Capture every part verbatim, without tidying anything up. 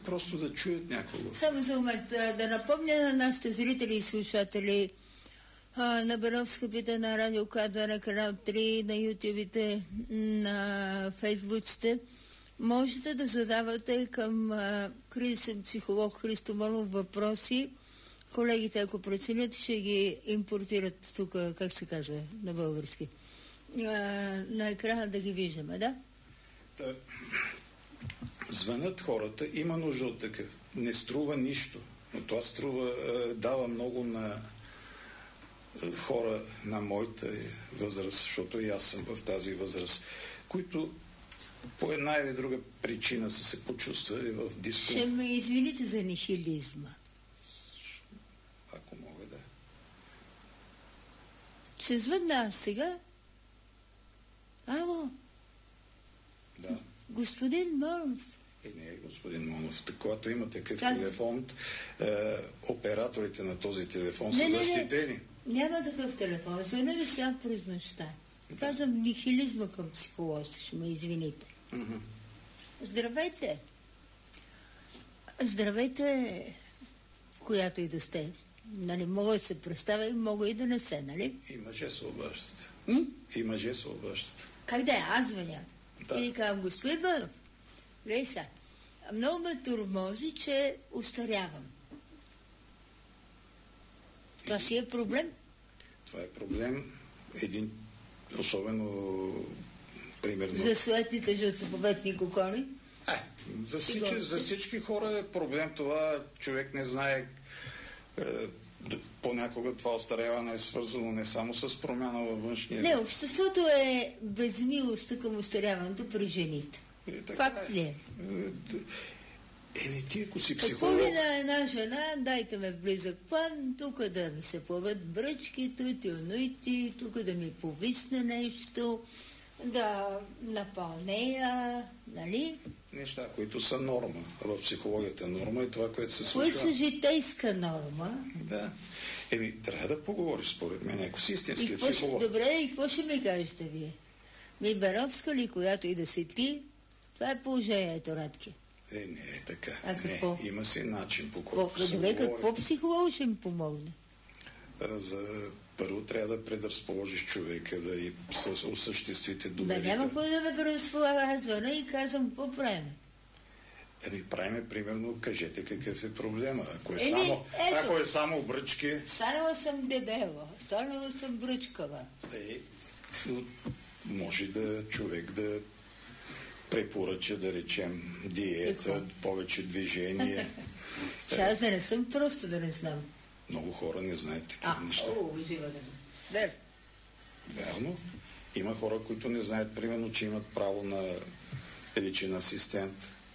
просто да чуят някого. Само за момент да напомня на нашите зрители и слушатели а, на Беновска пита на Радио Кадва, на канал три, на ютубите, на фейсбуците. Можете да задавате към а, кризисен психолог Христо Монов въпроси. Колегите, ако преценят, ще ги импортират тук, как се казва на български. А, на екрана да ги виждаме, да? Да. Звънят хората, има нужда от такъв. Не струва нищо, но това струва, дава много на хора на моята възраст, защото и аз съм в тази възраст, които по една или друга причина са се почувствали в дискомфорт. Ще ме извините за нихилизма. Ако мога да. Ще звъдна аз сега. Ало. Да. Господин Монов. И не е господин Монов. Когато има такъв как? телефон, е, операторите на този телефон не, са не, защитени. Не, няма такъв телефон. Звъня ви сега през нощта. Да. Казвам нихилизма към психолозите. Ще ме извините. Mm-hmm. Здравейте. Здравейте, която и да сте. Нали, мога да се представя и мога и да не се, нали? И мъже се обаждат. М? И мъже се обаждат. Как да е? Аз звъня. Да. И казвам, господин Банов, Лейса, много ме турмози, че устарявам. Това си е проблем? Това е проблем. Един, особено, примерно... За суетните жълтоповетни кокони? Е, за всички, за всички хора е проблем това. Човек не знае... Е, понякога това остаряване е свързано не само с промяна във външния... Не, обществото е безмилостта към остаряването при жените. Е, факт ли е? Еми, ти ако си психолог... Какво ли на една жена, дайте ме в близък план, тук да ми се плават бръчки, туити, онуити, тук да ми повисне нещо, да напълнея, нали? Неща, които са норма. В психологията норма е това, което се случва. Кои са житейска норма? Да. Еми, трябва да поговориш, според мен, ако си истински психолог. Ще, добре, и какво ще ми кажете вие? Ми Беновска ли, която и да си ти, това е положението, Радки. Е, не е така. А какво? Не, има си начин, по който Добре, се говори. какво психолог ще ми помогне? За първо трябва да предразположиш човека, да и осъществите доверите. Да, няма кой да ме предразполага, аз звъна и казвам, какво правим? Ами правиме, примерно, кажете какъв е проблема. Ако е, Еми, само, ето, ако е само бръчки... Станала съм дебела, станала съм бръчкава. Е, може да човек да препоръча, да речем, диета, повече движение. Ще аз да не съм, просто да не знам. Много хора не знаят такива а, неща. О, жива да ме. Верно. Има хора, които не знаят, примерно, че имат право на личен асистент.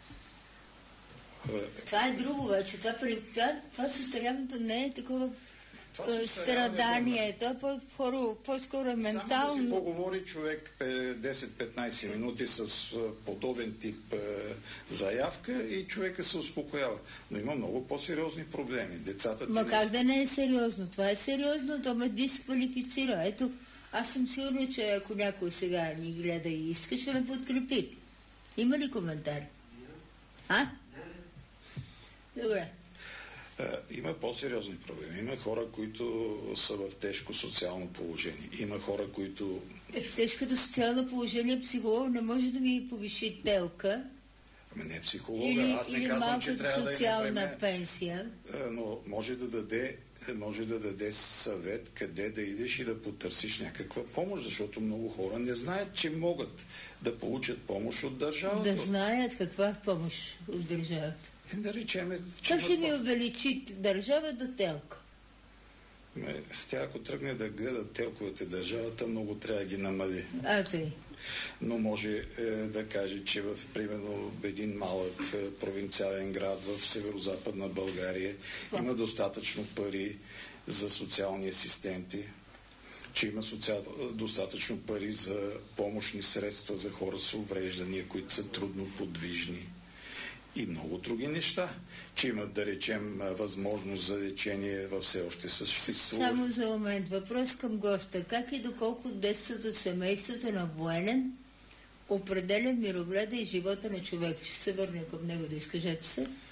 Това е друго вече. Това, това, това състоянието не е такова страдание. Това е по-скоро, по-скоро е ментално. Само да си поговори човек десет-петнайсет минути с подобен тип е, заявка и човека се успокоява. Но има много по-сериозни проблеми. Децата... Ма как да не е сериозно? Това е сериозно, то ме дисквалифицира. Ето, аз съм сигурна, че ако някой сега ни гледа и иска, ще ме подкрепи. Има ли коментар? А? Добре. Има по-сериозни проблеми. Има хора, които са в тежко социално положение. Има хора, които... Е, в тежкото социално положение психолог не може да ми повиши телка. Ами не психолога. Или, Аз не или казвам, че трябва да социална време, пенсия. Но може да даде може да даде съвет къде да идеш и да потърсиш някаква помощ, защото много хора не знаят, че могат да получат помощ от държавата. Да знаят каква помощ от държавата. И да речеме, че... Как ще ми увеличи държавата телка? Тя ако тръгне да гледа телковете държавата, много трябва да ги намали. А, тъй. Но може е, да каже, че в, примерно, един малък е, провинциален град в северо-западна България О. има достатъчно пари за социални асистенти, че има социал... достатъчно пари за помощни средства за хора с увреждания, които са трудно подвижни. И много други неща, че имат, да речем, възможност за лечение във все още съществува. Само за момент. Въпрос към госта. Как и доколко детството в семейството на военен определя мирогледа и живота на човек? Ще се върне към него да изкажете се.